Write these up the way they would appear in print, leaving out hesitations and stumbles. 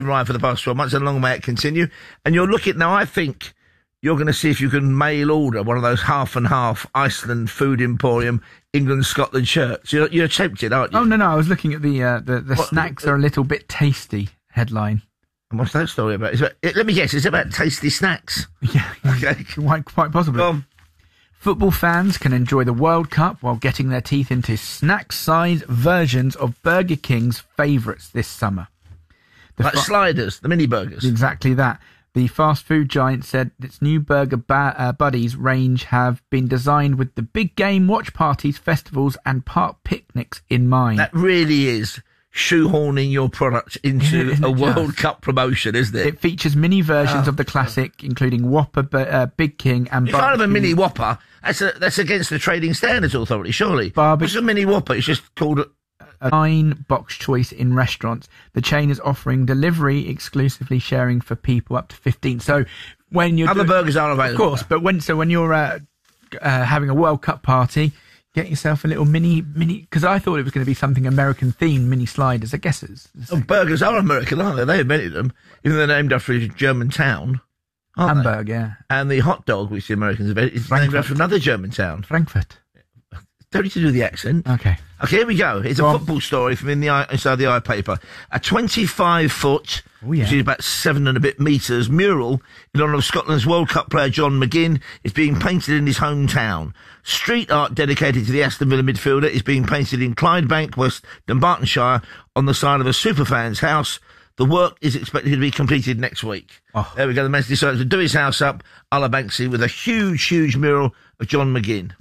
Right for the past 12 months, and long may it continue. And you're looking now. I think you're going to see if you can mail order one of those half and half Iceland Food Emporium England Scotland shirts. You're tempted, aren't you? Oh no, I was looking at the snacks are a little bit tasty headline. And what's that story about? Let me guess. It's about tasty snacks. Yeah, okay, quite possibly. Football fans can enjoy the World Cup while getting their teeth into snack-sized versions of Burger King's favourites this summer. Like sliders, the mini burgers. Exactly that. The fast food giant said its new Burger Buddies range have been designed with the big game watch parties, festivals and park picnics in mind. That really is shoehorning your product into a World Cup promotion, isn't it? It features mini versions of the classic, including Whopper, Big King and If I have a mini Whopper, that's against the Trading Standards Authority, surely. It's a mini Whopper. It's just called a line box choice in restaurants. The chain is offering delivery exclusively, sharing for people up to 15. So when you're other burgers are available, of course. But when you're having a World Cup party, get yourself a little mini. Because I thought it was going to be something American themed, mini sliders. I guess it's burgers are American, aren't they? They invented them, even though they're named after a German town. Hamburg, yeah. And the hot dog, which the Americans invented, is named after another German town, Frankfurt. Don't need to do the accent. Okay, here we go. It's a football story from inside the iPaper. A 25-foot, which is about 7 and a bit metres, mural in honour of Scotland's World Cup player John McGinn is being painted in his hometown. Street art dedicated to the Aston Villa midfielder is being painted in Clydebank, West Dunbartonshire, on the side of a superfan's house. The work is expected to be completed next week. There we go. The man decided to do his house up, a la Banksy, with a huge mural of John McGinn.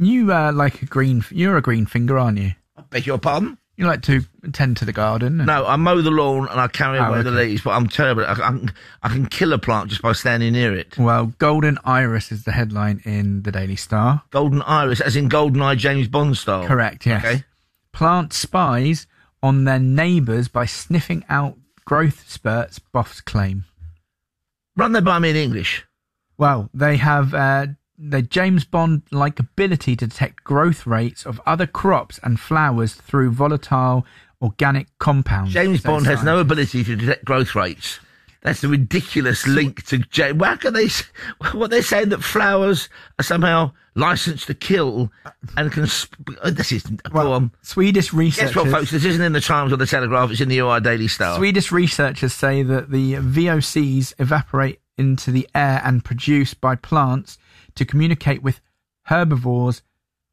You're a green finger, aren't you? I beg your pardon? You like to tend to the garden? No, I mow the lawn and I carry away the leaves, but I'm terrible. I can kill a plant just by standing near it. Well, Golden Iris is the headline in the Daily Star. Golden Iris, as in GoldenEye James Bond style? Correct, yes. Okay. Plant spies on their neighbours by sniffing out growth spurts, Boffs claim. Run that by me in English. Well, they have the James Bond-like ability to detect growth rates of other crops and flowers through volatile organic compounds. James Bond has no ability to detect growth rates. That's a ridiculous link to James. How can they? What they're saying that flowers are somehow licensed to kill and can. This is go on. Swedish researchers. Guess what, folks? This isn't in the Times or the Telegraph. It's in the UI Daily Star. Swedish researchers say that the VOCs evaporate into the air and produced by plants to communicate with herbivores,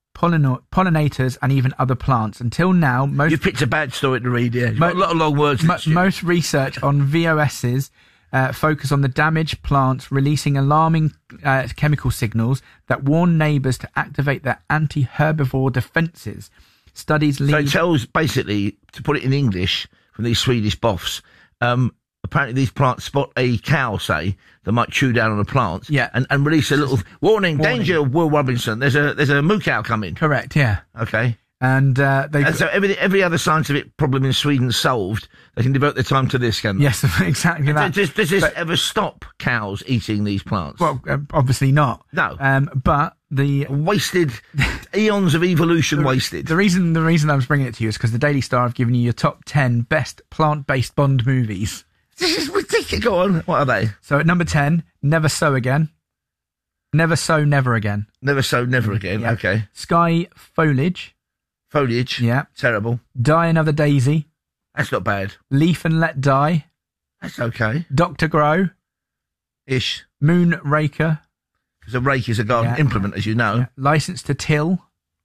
pollinators and even other plants. Until now, you picked a bad story to read. Yeah, a lot of long words. Most research on VOSs focus on the damaged plants releasing alarming chemical signals that warn neighbours to activate their anti-herbivore defences. Studies lead. So it tells, basically, to put it in English from these Swedish boffs. Apparently these plants spot a cow, say, that might chew down on a plant, and release a little warning, danger, Will Robinson. There's a moo cow coming. Correct, yeah. Okay. And so every other scientific problem in Sweden solved. They can devote their time to this, can they? Yes, exactly that. Does this ever stop cows eating these plants? Well, obviously not. No. But the wasted eons of evolution wasted. The reason I was bringing it to you is because the Daily Star have given you your top 10 best plant-based Bond movies. This is ridiculous. Go on. What are they? So at number 10, Never Sow Again. Never Sow Never Again. Never Sow Never Again. Yeah. Okay. Sky Foliage. Foliage. Yeah. Terrible. Die Another Daisy. That's not bad. Leaf and Let Die. That's okay. Dr. Grow. Ish. Moon Raker. Because a rake is a garden implement, as you know. Yeah. License to Till.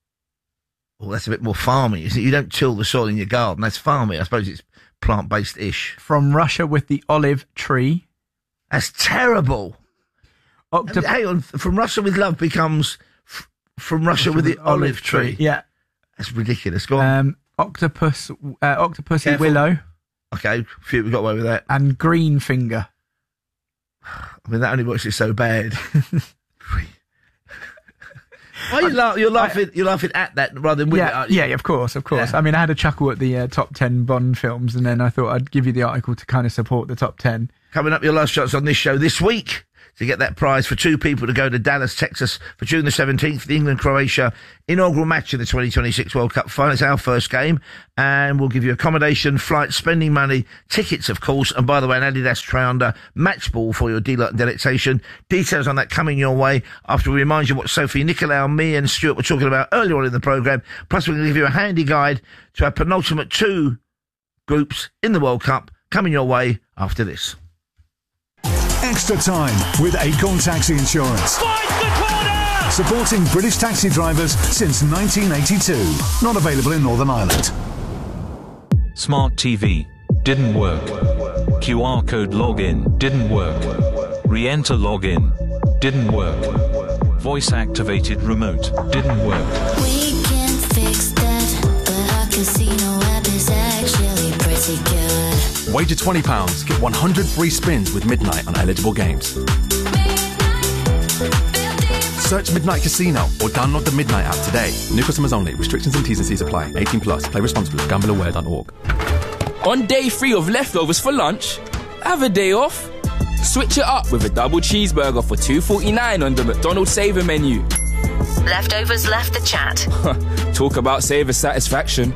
Well, that's a bit more farmy, isn't it? You don't till the soil in your garden. That's farmy. I suppose it's plant-based-ish. From Russia with the Olive Tree. That's terrible. Hang on. From Russia with Love becomes From Russia with the Olive Tree. Yeah. That's ridiculous. Go on. Octopussy Careful. Willow. Okay, phew, we got away with that. And Green Finger. I mean, that only makes it so bad. Why you're laughing at that rather than with it, aren't you? Yeah, of course. Yeah. I mean, I had a chuckle at the top 10 Bond films, and then I thought I'd give you the article to kind of support the top 10. Coming up, your last shots on this show this week. to get that prize for 2 people to go to Dallas, Texas for June the 17th for the England-Croatia inaugural match in the 2026 World Cup final. It's our first game, and we'll give you accommodation, flights, spending money, tickets, of course, and by the way, an Adidas Trounder match ball for your delight and delectation. Details on that coming your way after we remind you what Sophie Nicolau, me and Stuart were talking about earlier on in the programme. Plus, we're going to give you a handy guide to our penultimate 2 groups in the World Cup coming your way after this. Extra time with Acorn Taxi Insurance. Find the corner! Supporting British taxi drivers since 1982. Not available in Northern Ireland. Smart TV didn't work. QR code login didn't work. Re-enter login didn't work. Voice activated remote didn't work. We can fix that, but our casino app is actually pretty good. Wager £20, get 100 free spins with Midnight on eligible games. Search Midnight Casino or download the Midnight app today. New customers only. Restrictions and T's and C's apply. 18 plus. Play responsibly. GambleAware.org. On day 3 of leftovers for lunch, have a day off. Switch it up with a double cheeseburger for $2.49 on the McDonald's Saver menu. Leftovers left the chat. Talk about saver satisfaction.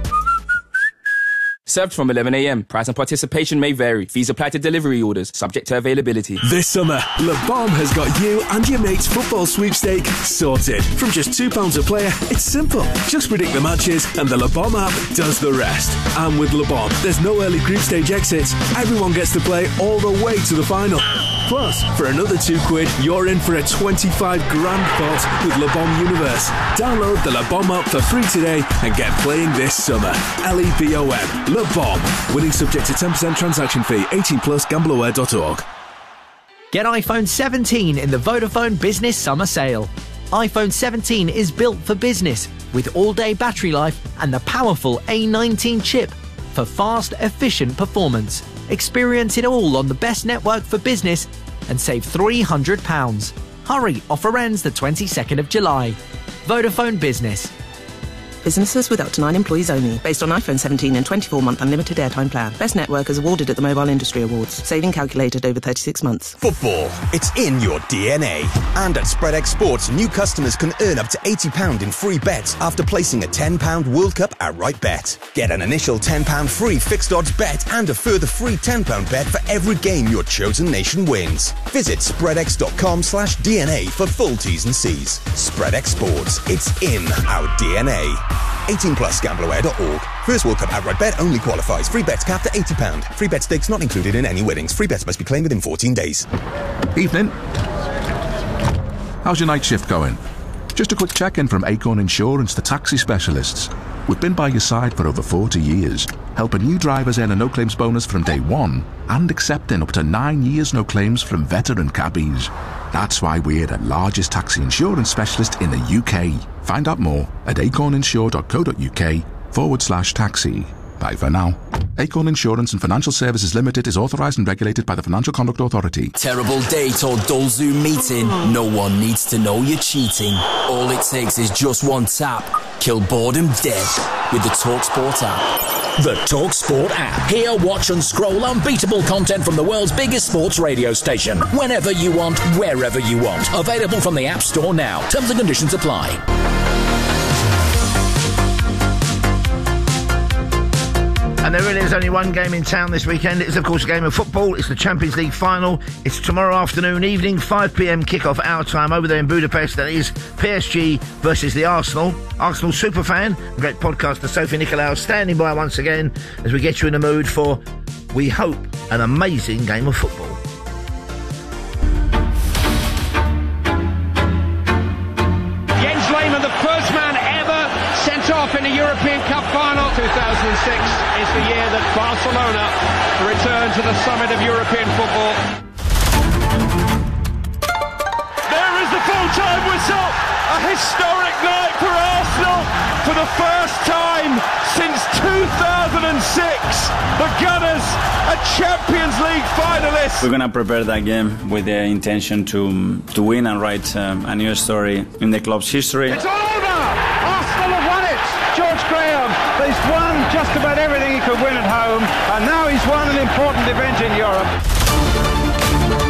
Served from 11 a.m. Price and participation may vary. Fees apply to delivery orders, subject to availability. This summer, Le Bon has got you and your mate's football sweepstake sorted. From just £2 a player, it's simple. Just predict the matches and the Le Bon app does the rest. And with Le Bon, there's no early group stage exits. Everyone gets to play all the way to the final. Plus, for another £2, you're in for a 25 grand pot with Le Bon Universe. Download the Le Bon app for free today and get playing this summer. LEBOM. Le Bon. Winning subject to 10% transaction fee. 18 plus. GambleAware.org. Get iPhone 17 in the Vodafone Business Summer Sale. iPhone 17 is built for business with all-day battery life and the powerful A19 chip for fast, efficient performance. Experience it all on the best network for business and save £300. Hurry, offer ends the 22nd of July. Vodafone Business. Businesses with up to 9 employees only. Based on iPhone 17 and 24-month unlimited airtime plan. Best network is awarded at the Mobile Industry Awards. Saving calculated over 36 months. Football. It's in your DNA. And at SpreadX Sports, new customers can earn up to £80 in free bets after placing a £10 World Cup outright bet. Get an initial £10 free fixed odds bet and a further free £10 bet for every game your chosen nation wins. Visit spreadx.com/DNA for full T's and C's. SpreadX Sports. It's in our DNA. 18 plus. GambleAware.org. First World Cup outright bet only qualifies. Free bets capped at £80. Free bet stakes not included in any winnings. Free bets must be claimed within 14 days. Evening. How's your night shift going? Just a quick check-in from Acorn Insurance, the taxi specialists. We've been by your side for over 40 years, helping new drivers earn a no-claims bonus from day one and accepting up to 9 years no claims from veteran cabbies. That's why we're the largest taxi insurance specialist in the UK. Find out more at acorninsure.co.uk/taxi. Bye for now. Acorn Insurance and Financial Services Limited is authorised and regulated by the Financial Conduct Authority. Terrible date or dull Zoom meeting? No one needs to know you're cheating. All it takes is just one tap. Kill boredom dead with the TalkSport app. The TalkSport app. Hear, watch and scroll unbeatable content from the world's biggest sports radio station. Whenever you want, wherever you want. Available from the App Store now. Terms and conditions apply. And there really is only one game in town this weekend. It's, of course, a game of football. It's the Champions League final. It's tomorrow afternoon, 5 p.m. kick-off our time over there in Budapest. That is PSG versus the Arsenal. Arsenal superfan, great podcaster Sophie Nicolau standing by once again as we get you in the mood for, we hope, an amazing game of football. Jens Lehmann, the first man ever sent off in a European Cup final. 2006 is the year that Barcelona returned to the summit of European football. There is the full-time whistle. A historic night for Arsenal. For the first time since 2006, the Gunners are Champions League finalists. We're going to prepare that game with the intention to win and write a new story in the club's history. It's all over! Arsenal have won it! George Graham, he's won just about everything he could win at home, and now he's won an important event in Europe.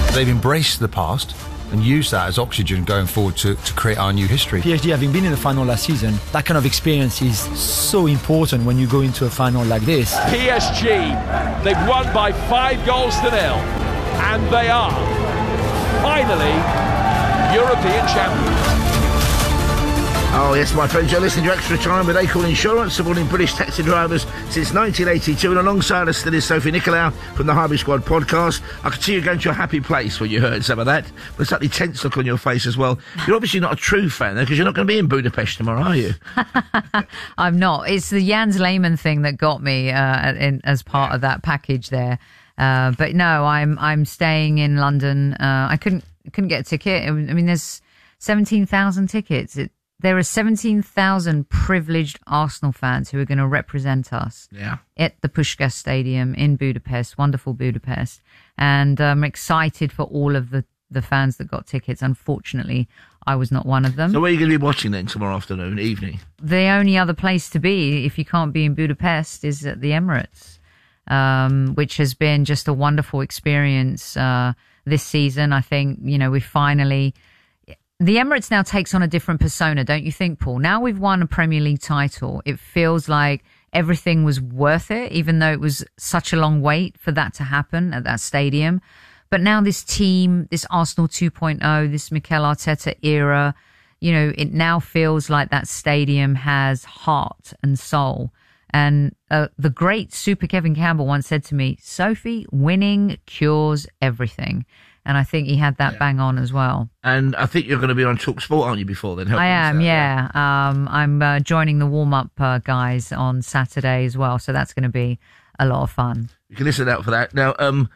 They've embraced the past and used that as oxygen going forward to create our new history. PSG having been in the final last season, that kind of experience is so important when you go into a final like this. PSG, they've won by 5 goals to 0, and they are finally European champions. Oh, yes, my friends, you're listening to Extra Time with Acorn Insurance, supporting British taxi drivers since 1982. And alongside us still is Sophie Nicolau from the Highbury Squad podcast. I could see you going to a happy place when you heard some of that. But a slightly tense look on your face as well. You're obviously not a true fan, though, because you're not going to be in Budapest tomorrow, are you? I'm not. It's the Jens Lehmann thing that got me as part of that package there. But no, I'm staying in London. I couldn't get a ticket. I mean, there's 17,000 tickets. There are 17,000 privileged Arsenal fans who are going to represent us at the Puskás Stadium in Budapest, wonderful Budapest. And I'm excited for all of the fans that got tickets. Unfortunately, I was not one of them. So where are you going to be watching then tomorrow afternoon, evening? The only other place to be, if you can't be in Budapest, is at the Emirates, which has been just a wonderful experience this season. I think, we finally... The Emirates now takes on a different persona, don't you think, Paul? Now we've won a Premier League title. It feels like everything was worth it, even though it was such a long wait for that to happen at that stadium. But now this team, this Arsenal 2.0, this Mikel Arteta era, it now feels like that stadium has heart and soul. And the great Super Kevin Campbell once said to me, Sophie, winning cures everything. And I think he had that bang on as well. And I think you're going to be on TalkSport, aren't you, before then? I am, yeah. I'm joining the warm-up guys on Saturday as well, so that's going to be a lot of fun. You can listen out for that. Now,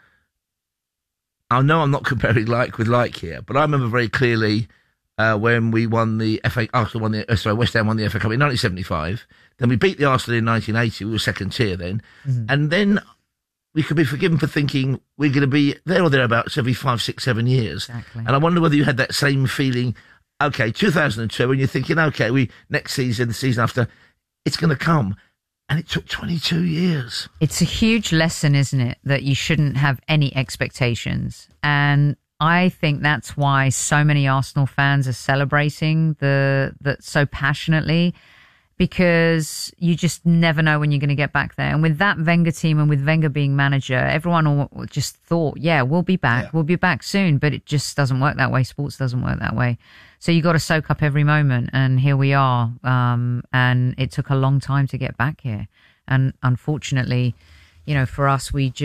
I know I'm not comparing like with like here, but I remember very clearly when we won the West Ham won the FA Cup in 1975. Then we beat the Arsenal in 1980. We were second tier then. Mm-hmm. And then... we could be forgiven for thinking we're going to be there or thereabouts every 5, 6, 7 years. Exactly. And I wonder whether you had that same feeling, 2002, and you're thinking, next season, the season after, it's going to come. And it took 22 years. It's a huge lesson, isn't it, that you shouldn't have any expectations. And I think that's why so many Arsenal fans are celebrating that so passionately, because you just never know when you're going to get back there. And with that Wenger team and with Wenger being manager, everyone just thought, we'll be back. Yeah. We'll be back soon. But it just doesn't work that way. Sports doesn't work that way. So you got to soak up every moment. And here we are. And it took a long time to get back here. And unfortunately, for us, we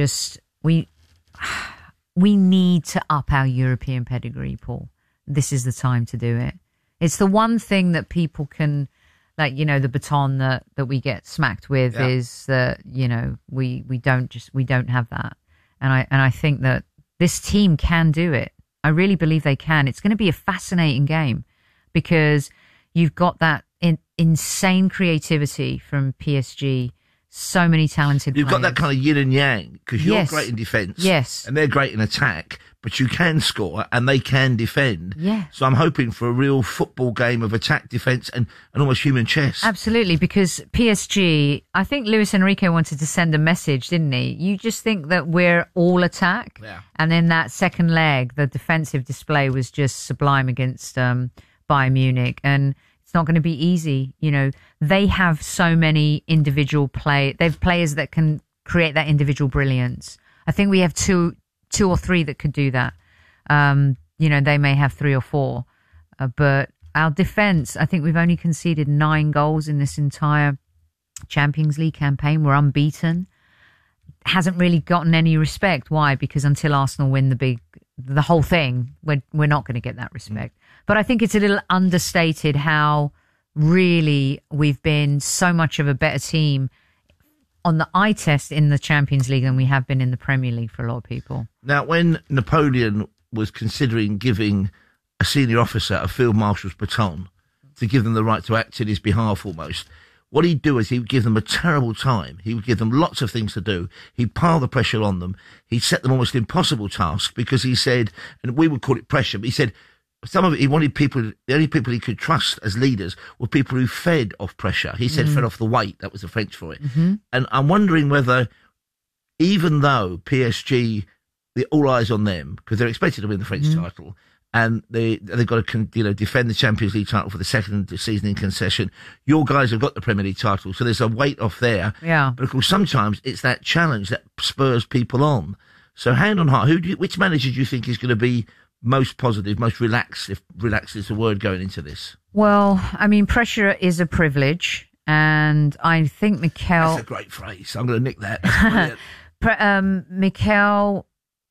need to up our European pedigree, Paul. This is the time to do it. It's the one thing that people can... the baton that we get smacked with is that, we don't have that. And I think that this team can do it. I really believe they can. It's going to be a fascinating game because you've got that insane creativity from PSG. So many talented players. You've got that kind of yin and yang because you're great in defence. And they're great in attack, but you can score and they can defend. Yeah. So I'm hoping for a real football game of attack, defence and almost human chess. Absolutely, because PSG, I think Luis Enrique wanted to send a message, didn't he? You just think that we're all attack. Yeah. And then that second leg, the defensive display was just sublime against Bayern Munich. And it's not going to be easy. They have so many individual They have players that can create that individual brilliance. I think we have two or three that could do that. They may have 3 or 4. But our defence, I think we've only conceded 9 goals in this entire Champions League campaign. We're unbeaten. Hasn't really gotten any respect. Why? Because until Arsenal win the whole thing, we're not going to get that respect. But I think it's a little understated how really we've been so much of a better team on the eye test in the Champions League than we have been in the Premier League for a lot of people. Now, when Napoleon was considering giving a senior officer a field marshal's baton to give them the right to act in his behalf almost, what he'd do is he would give them a terrible time. He would give them lots of things to do. He'd pile the pressure on them. He'd set them almost impossible tasks because he said, and we would call it pressure, but he said some of it, he wanted people, the only people he could trust as leaders were people who fed off pressure. He said fed off the weight. That was the French for it. Mm-hmm. And I'm wondering whether, even though PSG all eyes on them because they're expected to win the French title. And they've got to, defend the Champions League title for the second season in concession. Your guys have got the Premier League title, so there's a weight off there. Yeah. But of course, sometimes it's that challenge that spurs people on. So, hand on heart, which manager do you think is going to be most positive, most relaxed, if relaxed is the word going into this? Well, I mean, pressure is a privilege, and I think Mikel... That's a great phrase. I'm going to nick that. That's brilliant. Mikel...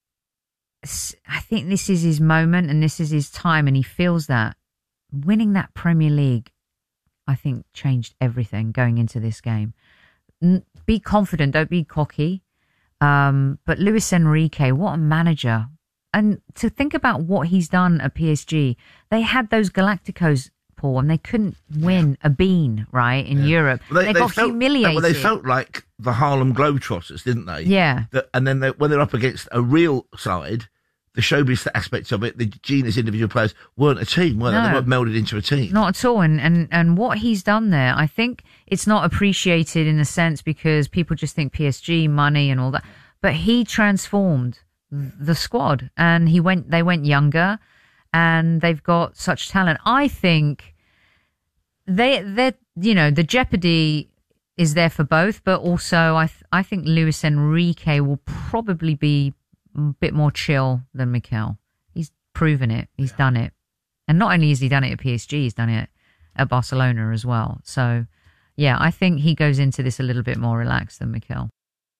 I think this is his moment and this is his time, and he feels that winning that Premier League, I think, changed everything going into this game. Be confident, don't be cocky. But Luis Enrique, what a manager. And to think about what he's done at PSG, they had those Galacticos, Paul, and they couldn't win a bean, right, in Europe. Well, they got humiliated. Well, they felt like the Harlem Globetrotters, didn't they? Yeah. And then when they're up against a real side, the showbiz aspects of it, the genius individual players weren't a team, were they? They weren't melded into a team. Not at all. And what he's done there, I think it's not appreciated in a sense because people just think PSG, money and all that. But he transformed the squad, and they went younger, and they've got such talent. I think they're the jeopardy is there for both, but also I think Luis Enrique will probably be a bit more chill than Mikel. He's proven it. He's done it. And not only has he done it at PSG, he's done it at Barcelona as well. So, yeah, I think he goes into this a little bit more relaxed than Mikel.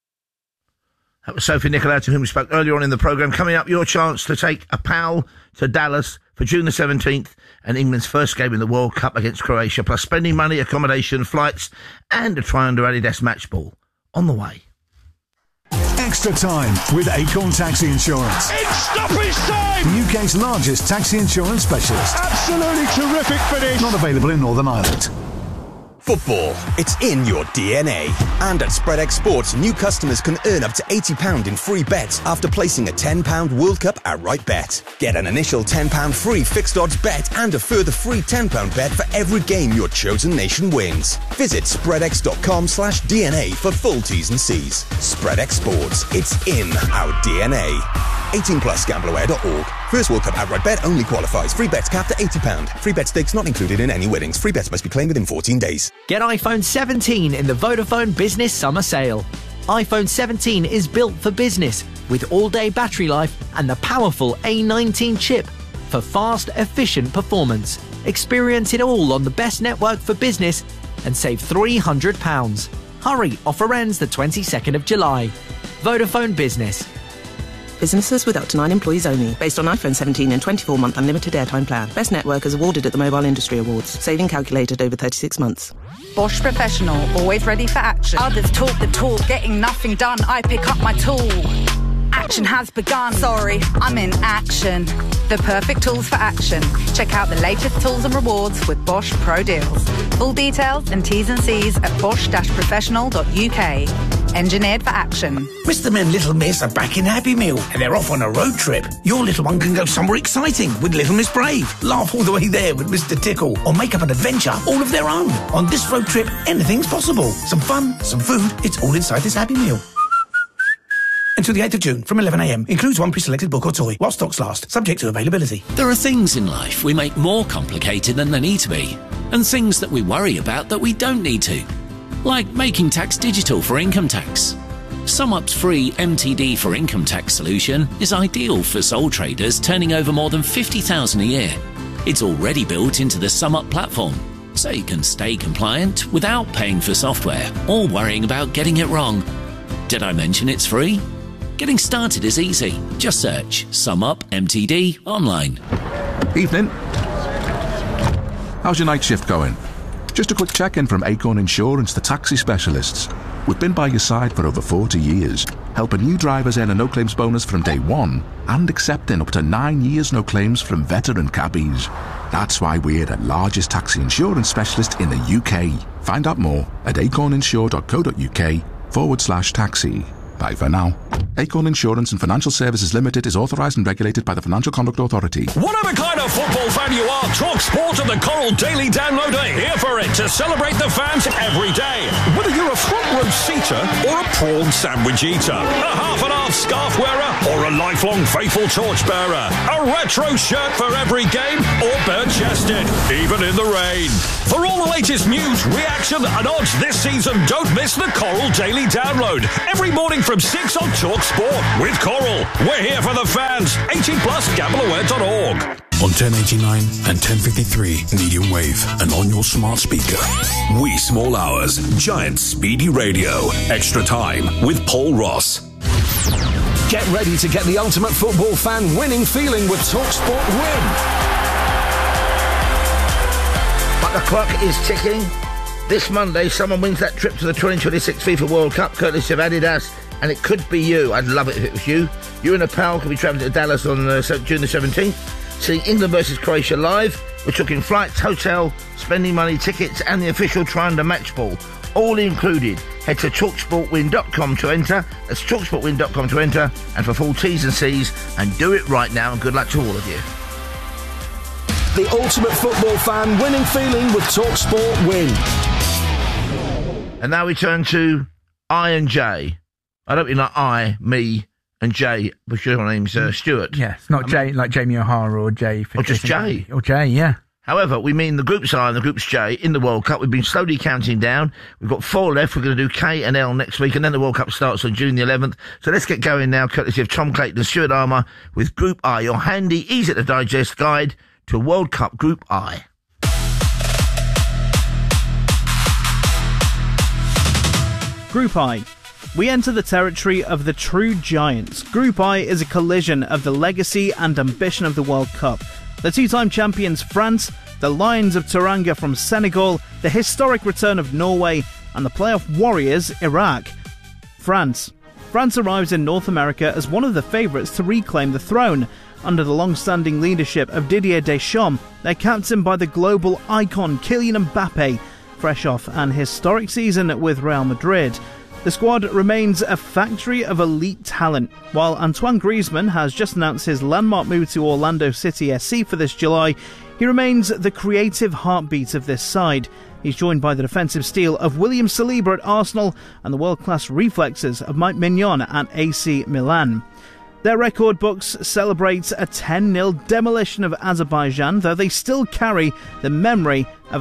That was Sophie Nicolau, to whom we spoke earlier on in the programme. Coming up, your chance to take a pal to Dallas for June the 17th and England's first game in the World Cup against Croatia, plus spending money, accommodation, flights, and a try under Adidas match ball on the way. Extra time with Acorn Taxi Insurance. It's stoppage time! The UK's largest taxi insurance specialist. Absolutely terrific finish. Not available in Northern Ireland. Football, it's in your DNA. And at SpreadX Sports, new customers can earn up to £80 in free bets after placing a £10 World Cup outright bet. Get an initial £10 free fixed odds bet and a further free £10 bet for every game your chosen nation wins. Visit spreadx.com/DNA for full T's and C's. SpreadX Sports, it's in our DNA. 18 plus gambleware.org. First World Cup outright bet only qualifies. Free bets capped at £80. Free bet stakes not included in any winnings. Free bets must be claimed within 14 days. Get iPhone 17 in the Vodafone Business Summer Sale. iPhone 17 is built for business with all-day battery life and the powerful A19 chip for fast, efficient performance. Experience it all on the best network for business and save £300. Hurry, offer ends the 22nd of July. Vodafone Business. Businesses with up to 9 employees only. Based on iPhone 17 and 24-month unlimited airtime plan. Best network is awarded at the Mobile Industry Awards. Saving calculated over 36 months. Bosch Professional, always ready for action. Others talk the talk, getting nothing done. I pick up my tool. Action has begun. Sorry, I'm in action. The perfect tools for action. Check out the latest tools and rewards with Bosch Pro Deals. Full details and T's and C's at bosch-professional.uk. Engineered for action. Mr. and Little Miss are back in Happy Meal and they're off on a road trip. Your little one can go somewhere exciting with Little Miss Brave. Laugh all the way there with Mr. Tickle or make up an adventure all of their own. On this road trip, anything's possible. Some fun, some food, it's all inside this Happy Meal. Until the 8th of June from 11 a.m. Includes one pre-selected book or toy while stocks last, subject to availability. There are things in life we make more complicated than they need to be, and things that we worry about that we don't need to. Like making tax digital for income tax. SumUp's free MTD for income tax solution is ideal for sole traders turning over more than $50,000 a year. It's already built into the SumUp platform, so you can stay compliant without paying for software or worrying about getting it wrong. Did I mention it's free? Getting started is easy. Just search SumUp MTD online. Evening. How's your night shift going? Just a quick check-in from Acorn Insurance, the taxi specialists. We've been by your side for over 40 years, helping new drivers earn a no-claims bonus from day one and accepting up to 9 years no claims from veteran cabbies. That's why we're the largest taxi insurance specialist in the UK. Find out more at acorninsure.co.uk/taxi. Bye for now. Acorn Insurance and Financial Services Limited is authorised and regulated by the Financial Conduct Authority. Whatever kind of football fan you are, Talk Sport and the Coral Daily Download are here for it to celebrate the fans every day. Whether you're a front row seater or a prawn sandwich eater, a half and half scarf wearer or a lifelong faithful torchbearer, a retro shirt for every game or bare-chested, even in the rain. For all the latest news, reaction and odds this season, don't miss the Coral Daily Download every morning from 6 on Talk Sport with Coral. We're here for the fans. 18 plus, gambleaware.org. On 1089 and 1053 medium wave and on your smart speaker. Wee Small Hours, Giant Speedy Radio. Extra time with Paul Ross. Get ready to get the ultimate football fan winning feeling with TalkSport Win. But the clock is ticking. This Monday, someone wins that trip to the 2026 FIFA World Cup, courtesy of Adidas, and it could be you. I'd love it if it was you. You and a pal could be travelling to Dallas on June the 17th, seeing England versus Croatia live. We're talking flights, hotel, spending money, tickets, and the official Trianda match ball, all included. Head to TalkSportWin.com to enter. That's TalkSportWin.com to enter, and for full T's and C's, and do it right now, and good luck to all of you. The ultimate football fan winning feeling with TalkSport Win. And now we turn to I and J. I don't mean like I, me, and Jay, because your name's Stuart. Yeah, it's not Jay, like Jamie O'Hara or Jay. Or just Jay. Or Jay, yeah. However, we mean the Groups I and the Groups J in the World Cup. We've been slowly counting down. We've got 4 left. We're going to do K and L next week, and then the World Cup starts on June the 11th. So let's get going now, courtesy of Tom Clayton and Stuart Armour, with Group I, your handy, easy-to-digest guide to World Cup Group I. Group I. We enter the territory of the true giants. Group I is a collision of the legacy and ambition of the World Cup. The two-time champions France, the Lions of Teranga from Senegal, the historic return of Norway, and the playoff warriors Iraq. France. France arrives in North America as one of the favourites to reclaim the throne. Under the long-standing leadership of Didier Deschamps, they're captained by the global icon Kylian Mbappe, fresh off an historic season with Real Madrid. The squad remains a factory of elite talent. While Antoine Griezmann has just announced his landmark move to Orlando City SC for this July, he remains the creative heartbeat of this side. He's joined by the defensive steel of William Saliba at Arsenal and the world-class reflexes of Mike Mignon at AC Milan. Their record books celebrate a 10-0 demolition of Azerbaijan, though they still carry the memory of a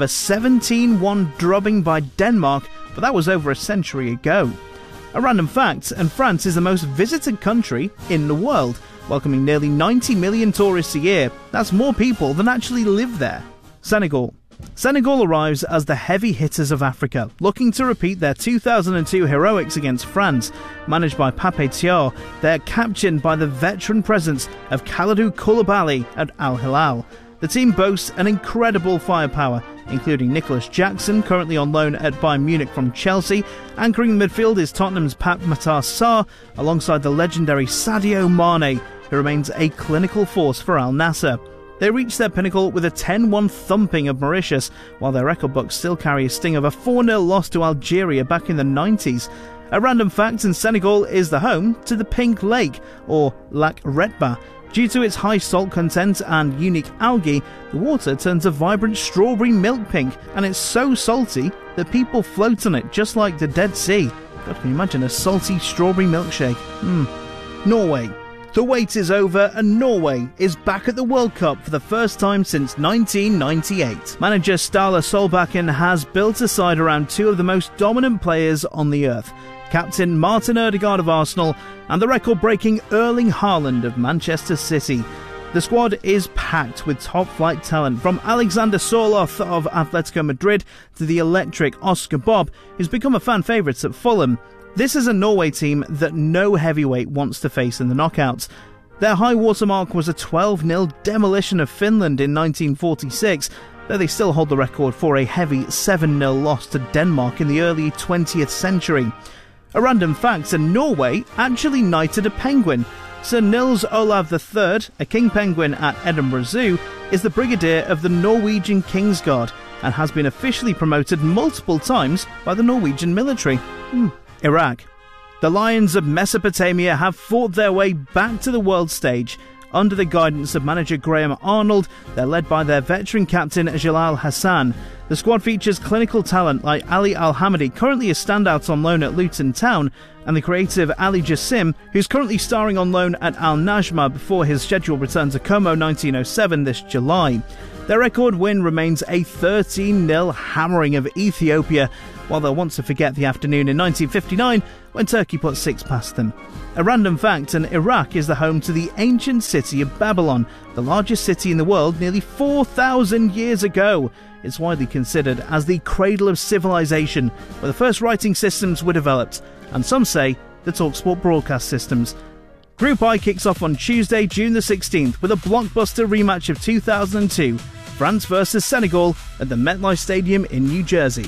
17-1 drubbing by Denmark, but that was over a century ago. A random fact, and France is the most visited country in the world, welcoming nearly 90 million tourists a year. That's more people than actually live there. Senegal. Senegal arrives as the heavy hitters of Africa, looking to repeat their 2002 heroics against France. Managed by Pape Thiaw, they're captained by the veteran presence of Kalidou Koulibaly at Al Hilal. The team boasts an incredible firepower, including Nicholas Jackson, currently on loan at Bayern Munich from Chelsea. Anchoring midfield is Tottenham's Pape Matar Sarr, alongside the legendary Sadio Mane, who remains a clinical force for Al Nassr. They reached their pinnacle with a 10-1 thumping of Mauritius, while their record books still carry a sting of a 4-0 loss to Algeria back in the 90s. A random fact, in Senegal is the home to the Pink Lake, or Lac Retba. Due to its high salt content and unique algae, the water turns a vibrant strawberry milk pink, and it's so salty that people float on it just like the Dead Sea. God, can you imagine a salty strawberry milkshake? Norway. The wait is over and Norway is back at the World Cup for the first time since 1998. Manager Ståle Solbakken has built a side around two of the most dominant players on the earth. Captain Martin Ødegaard of Arsenal and the record-breaking Erling Haaland of Manchester City. The squad is packed with top-flight talent, from Alexander Sørloth of Atletico Madrid to the electric Oscar Bob, who's become a fan favourite at Fulham. This is a Norway team that no heavyweight wants to face in the knockouts. Their high watermark was a 12-0 demolition of Finland in 1946, though they still hold the record for a heavy 7-0 loss to Denmark in the early 20th century. A random fact, Norway actually knighted a penguin. Sir Nils Olav III, a king penguin at Edinburgh Zoo, is the brigadier of the Norwegian Kingsguard and has been officially promoted multiple times by the Norwegian military. Iraq. The Lions of Mesopotamia have fought their way back to the world stage. Under the guidance of manager Graham Arnold, they're led by their veteran captain Jalal Hassan. The squad features clinical talent like Ali Al-Hamadi, currently a standout on loan at Luton Town, and the creative Ali Jassim, who's currently starring on loan at Al Najma before his scheduled return to Como 1907 this July. Their record win remains a 13-0 hammering of Ethiopia, while they'll want to forget the afternoon in 1959 when Turkey put 6 past them. A random fact, and Iraq is the home to the ancient city of Babylon, the largest city in the world nearly 4,000 years ago. It's widely considered as the cradle of civilization, where the first writing systems were developed, and some say the TalkSport broadcast systems. Group I kicks off on Tuesday, June the 16th, with a blockbuster rematch of 2002, France versus Senegal at the MetLife Stadium in New Jersey.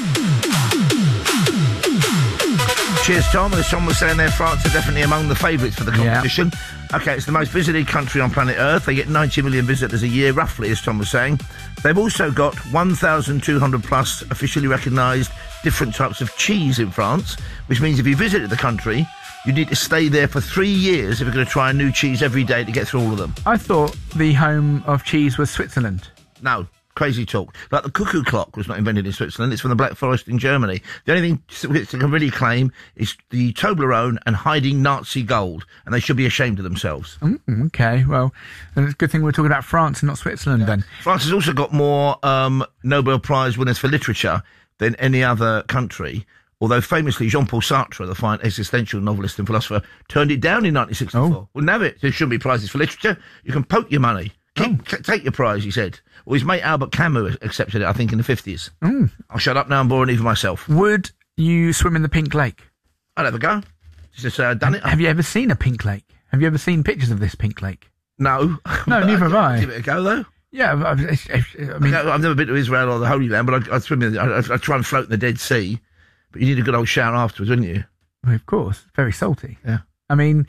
Cheers, Tom. As Tom was saying there, France are definitely among the favourites for the competition. Yeah. OK, it's the most visited country on planet Earth. They get 90 million visitors a year, roughly, as Tom was saying. They've also got 1,200 plus officially recognised different types of cheese in France, which means if you visited the country, you need to stay there for 3 years if you're going to try a new cheese every day to get through all of them. I thought the home of cheese was Switzerland. No. Crazy talk. Like the cuckoo clock was not invented in Switzerland, it's from the Black Forest in Germany. The only thing Switzerland can really claim is the Toblerone and hiding Nazi gold, and they should be ashamed of themselves. OK, well, it's a good thing we're talking about France and not Switzerland then. France has also got more Nobel Prize winners for literature than any other country, although famously Jean-Paul Sartre, the fine existential novelist and philosopher, turned it down in 1964. Wouldn't have it. There shouldn't be prizes for literature. You can poke your money. Take your prize, he said. Well, his mate Albert Camus accepted it, I think, in the 50s. I'll shut up now, I'm boring even myself. Would you swim in the Pink Lake? I'd have a go. Just done it. Have you ever seen a Pink Lake? Have you ever seen pictures of this Pink Lake? No. No, neither have I. Give it a go, though. Yeah, I mean... I've never been to Israel or the Holy Land, but I'd swim in. I'd try and float in the Dead Sea. But you need a good old shower afterwards, wouldn't you? Well, of course. Very salty. Yeah. I mean,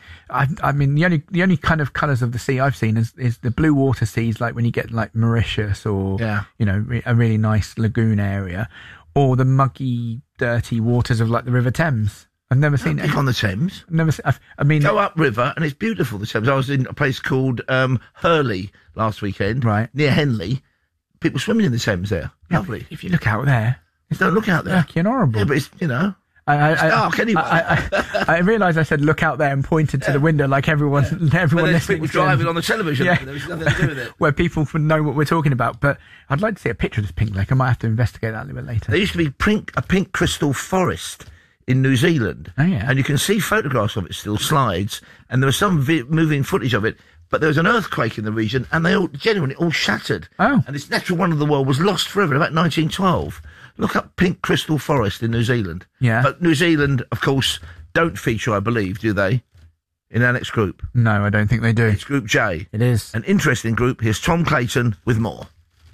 the only kind of colours of the sea I've seen is the blue water seas, like when you get like Mauritius or a really nice lagoon area, or the muggy, dirty waters of like the River Thames. I've never seen it on the Thames. Go up river and it's beautiful. The Thames. I was in a place called Hurley last weekend, right near Henley. People swimming in the Thames there. Lovely. If you look out there, don't look out there. Yucky and horrible. Yeah, but it's dark anyway. I realised I said look out there and pointed to the window like everyone listening. People driving on the television. Yeah. There was nothing to do with it. Where people would know what we're talking about. But I'd like to see a picture of this Pink Lake. I might have to investigate that a little bit later. There used to be a pink crystal forest in New Zealand. Oh, yeah. And you can see photographs of it still, slides, and there was some moving footage of it. But there was an earthquake in the region, and they all shattered. Oh. And this natural wonder of the world was lost forever in about 1912. Look up Pink Crystal Forest in New Zealand. Yeah. But New Zealand, of course, don't feature, I believe, do they, in our next group? No, I don't think they do. It's Group J. It is. An interesting group. Here's Tom Clayton with more.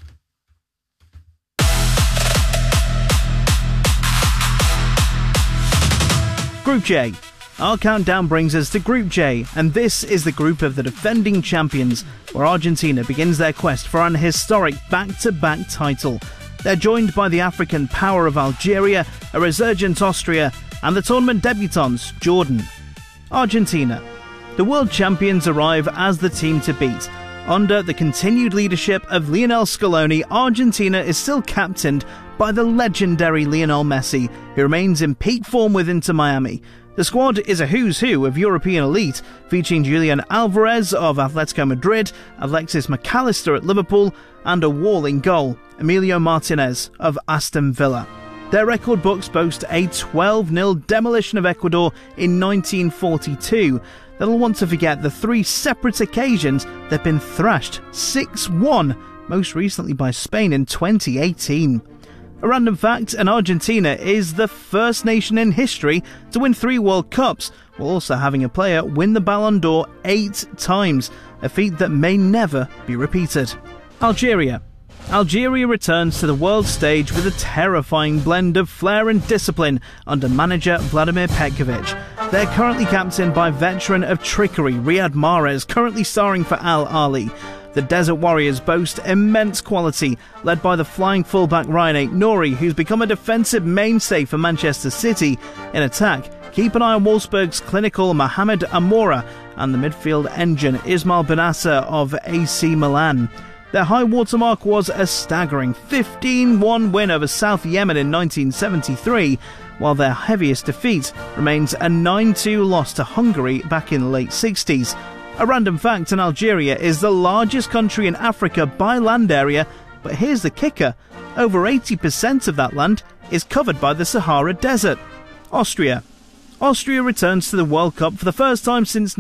Group J. Our countdown brings us to Group J, and this is the group of the defending champions, where Argentina begins their quest for an historic back-to-back title. They're joined by the African power of Algeria, a resurgent Austria, and the tournament debutants, Jordan. Argentina. The world champions arrive as the team to beat. Under the continued leadership of Lionel Scaloni, Argentina is still captained by the legendary Lionel Messi, who remains in peak form with Inter Miami. The squad is a who's who of European elite, featuring Julian Alvarez of Atletico Madrid, Alexis McAllister at Liverpool, and a wall in goal, Emilio Martinez of Aston Villa. Their record books boast a 12-0 demolition of Ecuador in 1942. They'll want to forget the 3 separate occasions they've been thrashed 6-1, most recently by Spain in 2018. A random fact, and Argentina is the first nation in history to win 3 World Cups, while also having a player win the Ballon d'Or 8 times, a feat that may never be repeated. Algeria. Algeria returns to the world stage with a terrifying blend of flair and discipline under manager Vladimir Petkovic. They're currently captained by veteran of trickery Riyad Mahrez, currently starring for Al Ahly. The Desert Warriors boast immense quality, led by the flying fullback Ryan Aït-Nouri, who's become a defensive mainstay for Manchester City. In attack, Keep an eye on Wolfsburg's clinical Mohamed Amora and the midfield engine Ismail Benassa of AC Milan. Their high watermark was a staggering 15-1 win over South Yemen in 1973, while their heaviest defeat remains a 9-2 loss to Hungary back in the late 60s. A random fact, Algeria is the largest country in Africa by land area, but here's the kicker. Over 80% of that land is covered by the Sahara Desert. Austria returns to the World Cup for the first time since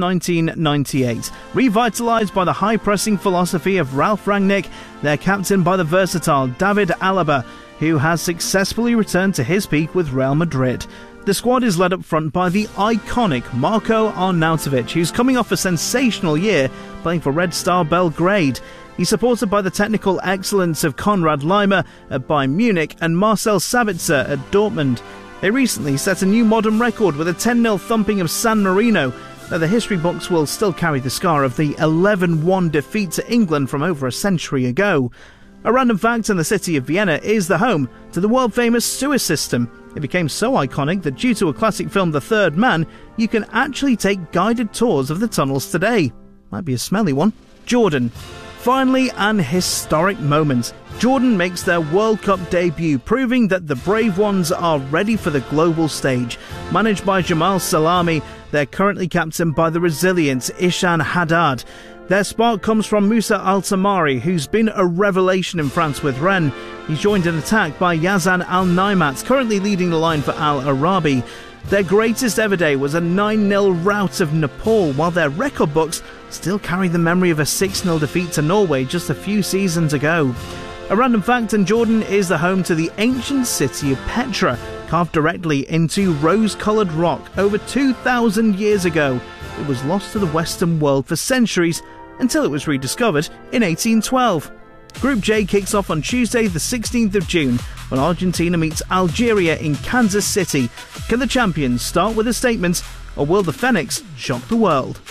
1998. Revitalised by the high-pressing philosophy of Ralf Rangnick, they're captained by the versatile David Alaba, who has successfully returned to his peak with Real Madrid. The squad is led up front by the iconic Marko Arnautovic, who's coming off a sensational year playing for Red Star Belgrade. He's supported by the technical excellence of Konrad Laimer at Bayern Munich and Marcel Sabitzer at Dortmund. They recently set a new modern record with a 10-0 thumping of San Marino, though the history books will still carry the scar of the 11-1 defeat to England from over a century ago. A random fact, in the city of Vienna is the home to the world-famous sewer system. It became so iconic that due to a classic film, The Third Man, you can actually take guided tours of the tunnels today. Might be a smelly one. Jordan. Finally, an historic moment. Jordan makes their World Cup debut, proving that the brave ones are ready for the global stage. Managed by Jamal Salami, they're currently captained by the resilient Ishan Haddad. Their spark comes from Moussa Al-Tamari, who's been a revelation in France with Rennes. He's joined in attack by Yazan Al-Naimat, currently leading the line for Al-Arabi. Their greatest ever day was a 9-0 rout of Nepal, while their record books still carry the memory of a 6-0 defeat to Norway just a few seasons ago. A random fact, and Jordan is the home to the ancient city of Petra, carved directly into rose-coloured rock over 2,000 years ago. It was lost to the Western world for centuries until it was rediscovered in 1812. Group J kicks off on Tuesday the 16th of June when Argentina meets Algeria in Kansas City. Can the champions start with a statement, or will the Phoenix shock the world?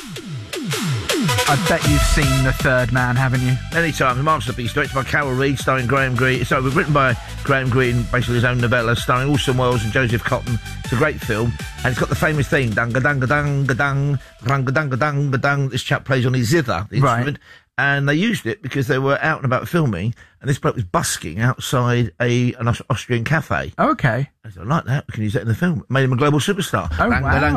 I bet you've seen The Third Man, haven't you? Many times. A masterpiece, directed by Carol Reed, starring Graham Greene. So it was written by Graham Greene, basically his own novella, starring Orson Welles and Joseph Cotton. It's a great film, and it's got the famous theme, dung-ga-dung-ga-dung-ga-dung, dung-ga-dung-ga-dung-ga-dung. This chap plays on his zither, the instrument. And they used it because they were out and about filming, and this bloke was busking outside an Austrian cafe. Okay. I said, I like that. We can use that in the film. Made him a global superstar. Oh,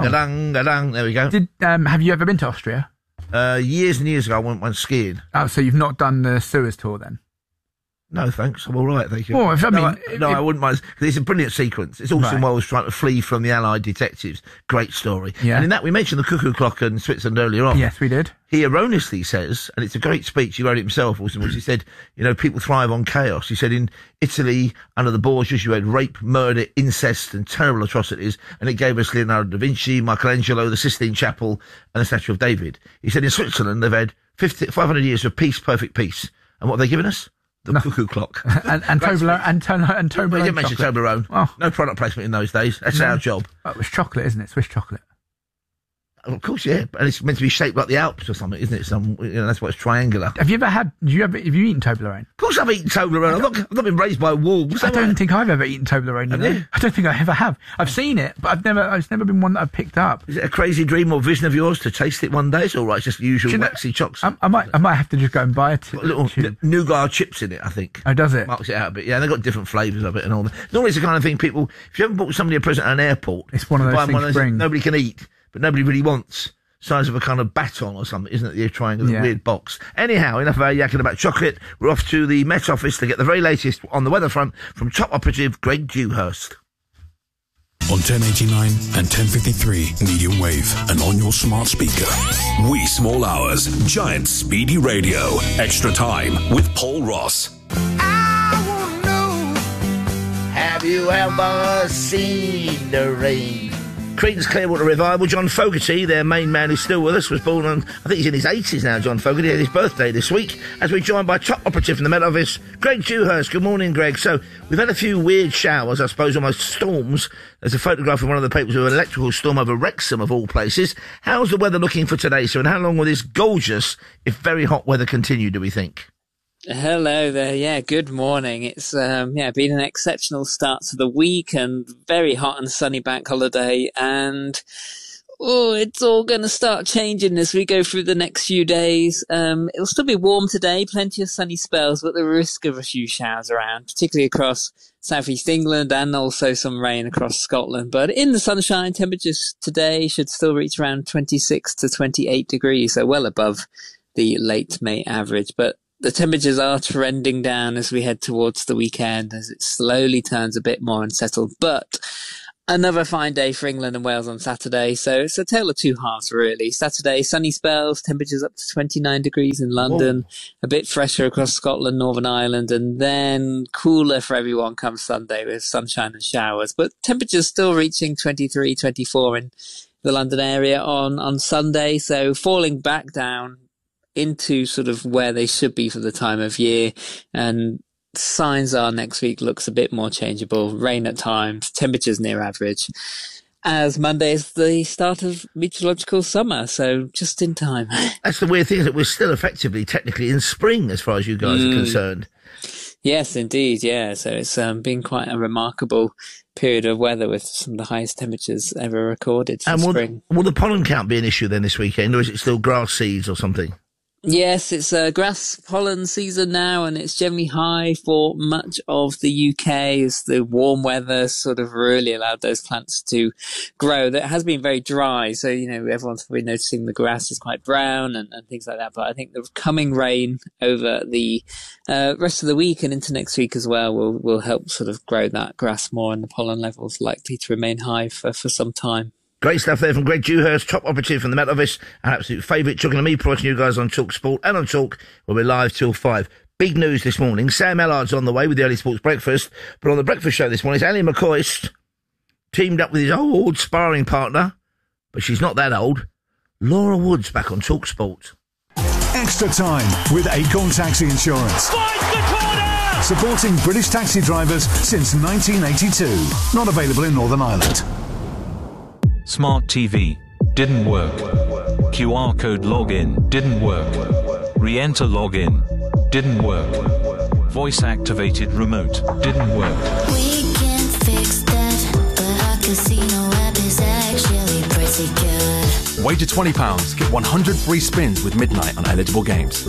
wow. There we go. Have you ever been to Austria? Years and years ago, I went skiing. Oh, so you've not done the Suez tour then? No, thanks. I'm all right, thank you. Well, I wouldn't mind. Because it's a brilliant sequence. It's Orson Welles trying to flee from the Allied detectives. Great story. Yeah. And in that, we mentioned the cuckoo clock in Switzerland earlier on. Yes, we did. He erroneously says, and it's a great speech, he wrote it himself, Orson Welles, he said, people thrive on chaos. He said, in Italy, under the Borgias, you had rape, murder, incest, and terrible atrocities, and it gave us Leonardo da Vinci, Michelangelo, the Sistine Chapel, and the Statue of David. He said, in Switzerland, they've had 500 years of peace, perfect peace. And what have they given us? The cuckoo clock. and Toblerone. They didn't mention Toblerone. Oh. No product placement in those days. That's our job. Well, it was chocolate, isn't it? Swiss chocolate. Of course, yeah. And it's meant to be shaped like the Alps or something, isn't it? That's why it's triangular. Have you eaten Toblerone? Of course I've eaten Toblerone. I've not been raised by wolves. I don't think I've ever eaten Toblerone. Have you? I don't think I ever have. I've seen it, but it's never been one that I've picked up. Is it a crazy dream or vision of yours to taste it one day? It's all right. It's just usual waxy chocolate. I might have to just go and buy it. Little nougat chips in it, I think. Oh, does it? Marks it out a bit. Yeah, they've got different flavours of it and all that. Normally it's the kind of thing people, if you haven't bought somebody a present at an airport, it's one of those things nobody can eat, but nobody really wants. Size of a kind of baton or something, isn't it? The triangular weird box. Anyhow, enough of our yakking about chocolate. We're off to the Met Office to get the very latest on the weather front from top operative Greg Dewhurst. On 1089 and 1053 medium wave and on your smart speaker. Wee Small Hours, Giant Speedy Radio. Extra time with Paul Ross. I wanna know, have you ever seen the rain? Creedence Clearwater Revival, John Fogerty, their main man who's still with us, was born on, I think he's in his 80s now, John Fogerty, had his birthday this week, as we're joined by top operative from the Met Office, Greg Dewhurst. Good morning, Greg. So, we've had a few weird showers, I suppose, almost storms. There's a photograph of one of the papers of an electrical storm over Wrexham, of all places. How's the weather looking for today, sir, and how long will this gorgeous, if very hot weather continue, do we think? Hello there. Yeah, good morning. It's been an exceptional start to the week and very hot and sunny bank holiday, and it's all going to start changing as we go through the next few days. It'll still be warm today, plenty of sunny spells, but the risk of a few showers around, particularly across southeast England and also some rain across Scotland. But in the sunshine, temperatures today should still reach around 26 to 28 degrees, so well above the late May average. But the temperatures are trending down as we head towards the weekend, as it slowly turns a bit more unsettled. But another fine day for England and Wales on Saturday, so it's a tale of two halves, really. Saturday, sunny spells, temperatures up to 29 degrees in London, a bit fresher across Scotland, Northern Ireland, and then cooler for everyone come Sunday with sunshine and showers. But temperatures still reaching 23, 24 in the London area on Sunday, so falling back down into sort of where they should be for the time of year. And signs are next week looks a bit more changeable. Rain at times, temperatures near average, as Monday is the start of meteorological summer, so just in time. That's the weird thing, is that we're still effectively, technically in spring as far as you guys are concerned. Yes, indeed, yeah. So it's been quite a remarkable period of weather with some of the highest temperatures ever recorded in spring. Will the pollen count be an issue then this weekend, or is it still grass seeds or something? Yes, it's grass pollen season now, and it's generally high for much of the UK as the warm weather sort of really allowed those plants to grow. That has been very dry, so, everyone's probably noticing the grass is quite brown and things like that. But I think the coming rain over the rest of the week and into next week as well will help sort of grow that grass more, and the pollen levels likely to remain high for some time. Great stuff there from Greg Dewhurst, top operative from the Met Office, an absolute favourite. Chugging and me, providing you guys on Talk Sport and on Talk. We'll be live till 5. Big news this morning. Sam Ellard's on the way with the early sports breakfast. But on the breakfast show this morning, it's Ali McCoist, teamed up with his old sparring partner, but she's not that old, Laura Woods, back on Talk Sport. Extra time with Acorn Taxi Insurance. Finds the corner! Supporting British taxi drivers since 1982. Not available in Northern Ireland. Smart TV didn't work. QR code login didn't work. Re-enter login didn't work. Voice activated remote didn't work. We can fix that, but our casino app is actually pretty good. Wager £20, get 100 free spins with Midnight on eligible games.